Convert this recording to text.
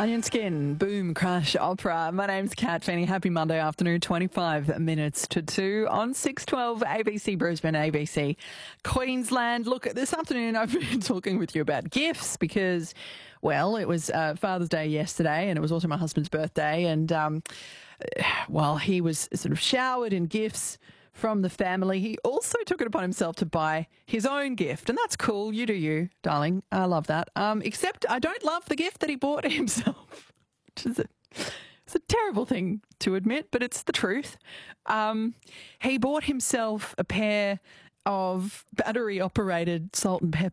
Onion Skin, Boom, Crash, Opera. My name's Kat Feeney. Happy Monday afternoon, 25 minutes to 2 on 612 ABC Brisbane, ABC Queensland. Look, this afternoon I've been talking with you about gifts because, well, it was Father's Day yesterday and it was also my husband's birthday, and while he was sort of showered in gifts from the family, he also took it upon himself to buy his own gift. And that's cool. You do you, darling. I love that. Except I don't love the gift that he bought himself, which is it's a terrible thing to admit, but it's the truth. He bought himself a pair of battery-operated salt and